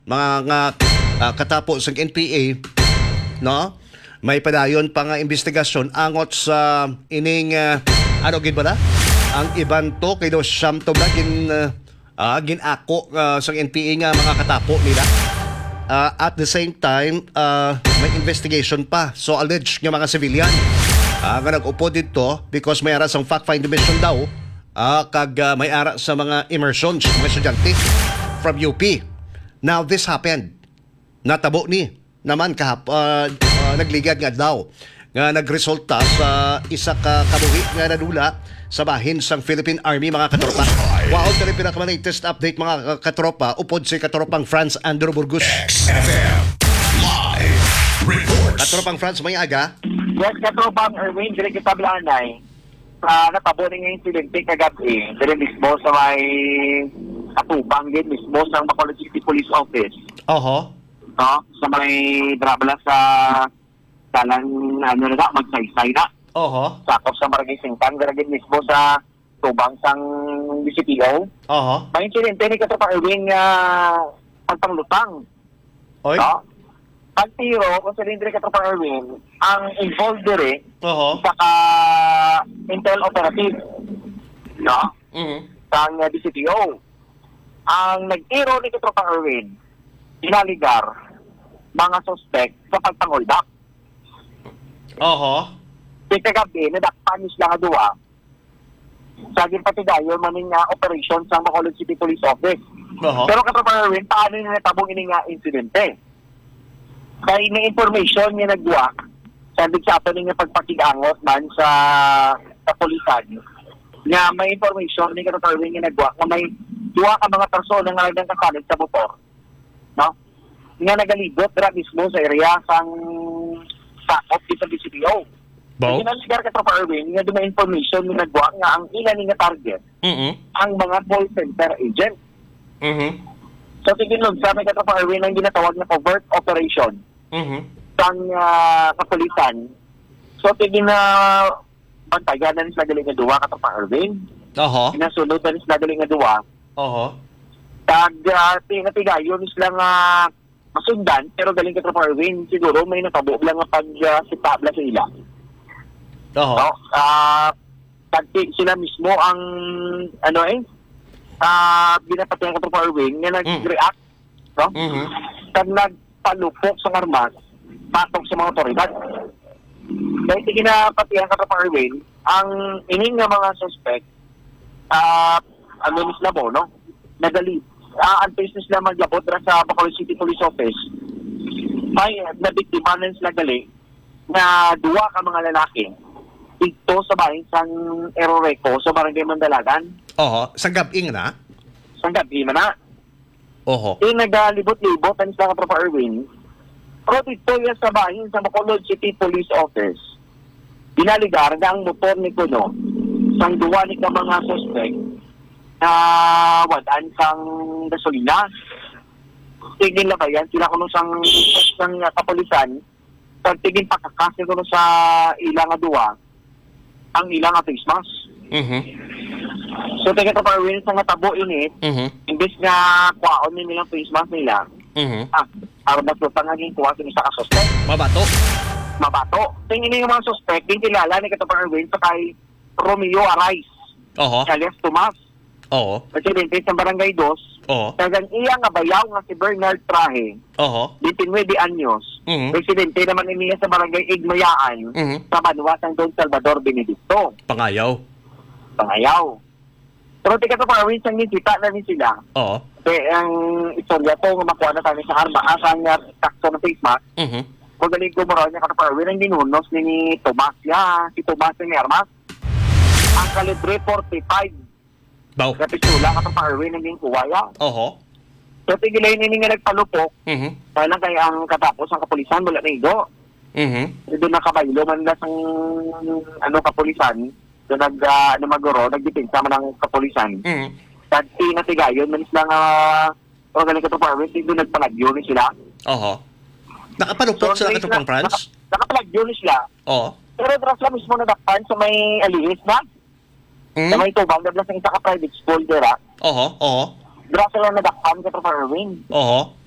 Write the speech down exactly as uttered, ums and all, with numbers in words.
mga uh, katapos ng N P A, no? May padayon pa nga investigasyon angot sa ining uh, ano gid ba na? Ang iban to kay do siyam to ba gin uh, uh, ginako uh, sa N P A nga mga katapo nila. Uh, at the same time, uh, may investigation pa. So alleged nga mga civilian uh, nga nag-upo dito because may ara sang fact-finding mission daw uh, kag uh, may ara sa mga immersions mga estudyante from U P. Now this happened. Natabo ni naman kahap uh, uh, nagligad nga daw nga nagresulta sa isa ka kabuhi nga nadula sa bahin sang Philippine Army mga katropa. Wow, ito rin pinaka-latest update mga katropa upod si katropang Franz Andrew Burgos. X F M Live Reports. Katropang Franz, may aga? Yes, katropang Erwin, direct kita bilanay. Sa natabo na ngayon silente kagabi, dire mismo sa may atubang din mismo sa Bacolod City Police Office. Oho. No? Sa may drabla sa talang ano na magsaysay na. Oho. Sakop sa Barangay Singtang, dire mismo sa tubang sang D C P O. Oho. May insidente ni katropang Erwin nga pagpanglutang. Oy. No? Pagtiro, kung sa lindre katropang Erwin, ang involved dire Oho. sa ka intel operative, no? Mhm. Sang uh, D C P O. Ang nag-iro ni katropang Erwin, inaligar mga suspect sa pagpanghold up. Oho. Di kagabi, nadakpan sila nga duwa sa ginpatigayon maning uh, operation sa Bacolod City Police Office. Oho. Pero katropang Erwin, paano nila natabong ini nga insidente? Kaya na information niya nagwa sa sa ni nga pagpakigangot man sa kapulisan nga may information ni katropang Erwin nga nagwa nga may duwa ka mga persona nga nagdang kasalig sa motor, no? Nga nagalibot dira mismo sa area sang sakop dito sa D C P O. Bao? Kinaligar katropang Erwin nga may information ni nagwa nga ang ilan nga target Mhm. ang mga call center agent. Mhm. So tiginlog sa may katropang Erwin ang ginatawag na covert operation Mhm. sang uh, kapulisan. So tigin na bantayan sila galing nga duwa katropang Erwin. Oho. Inasulod na sila galing nga duwa. Oho. Tag uh, tinatigayon sila nga masundan pero galing katropang Erwin siguro may natabo lang nga pag uh, sitabla sa ila. Oho. No? Ah, uh, sila mismo ang ano eh ah uh, binapatay ng katropang Erwin nga nag-react, no? Mhm. Tag nagpalupok sa armas patok sa mga otoridad. Dahil ginapati ang katropang Erwin, ang ining nga mga suspect, ah, uh, ano ni sila mo, no? Nagali. Ah, ang business nila maglabot ra sa Bacolod City Police Office. May nabiktima na sila gali na duwa ka mga lalaki dito sa bahay sang Eroreco sa Barangay Mandalagan. Oho. Sa gabing na? Sang gabi man na. Oho. Eh, nagalibot-libot ang sa katropang Erwin. Pero dito yan sa bahay sa Bacolod City Police Office. Binaligar na ang motor ni Kuno sang duwa ni ka mga suspect na wadaan sang gasolina. Tigin na ba yan? Sila kuno sang, sang uh, kapulisan. Pag tigin pakakasi kuno sa ilang aduwa, ang ilang nga face mask. Mhm. So tigin ka pa rin sa nga tabo init, Mhm. imbes nga kwaon ni nilang face mask nila, Mhm. ah, para mas lutang nga ginkuha sa isa ka suspect. Mabato. Mabato. Tingin yung mga suspect, din kilala ni Katopang Erwin sa kay Romeo Arais, Oho. alias Tomas. Oho. Presidente sa Barangay dos, Oho. tagang iya nga bayaw nga si Bernard Trahe, Oho. ditinwede anyos, Mhm. presidente naman niya sa Barangay Igmayaan, Mhm. sa Banwa San Don Salvador Benedicto, Pangayaw. pangayaw. Pero tika to para rin siyang nisita na rin sila. Oo. Kaya ang istorya to, nga makuha na kami sa arma, asang nga takso na face mask, Mhm. magaling ko maraw niya kataparwin ang ginunos ni Tomas ya, si Tomas ni Armas. Ang kalibre forty-five Bao. na pistola kataparwin ang ginkuha ya. Oho. So tigilay nini nga nagpalupok, Mhm. kaya lang kay ang katapos ang kapulisan, wala na igo. Mhm. Doon nakabaylo man na sang ano kapulisan, doon nag, uh, ano maguro, nagdepensa man ang kapulisan. Mhm. At tinatigayon, man sila nga, o galing kataparwin, doon nagpalagyo ni sila. Oho. Nakapalupok sila katupang France? Nakapalagyo ni sila. Oo. Pero dras lang mismo nadakpan sa may alihis na. Sa Mhm. may tubang, dablas ng isa ka private school dira. Oho. Oho. Dras lang nadakpan ka sa Erwin. Oho.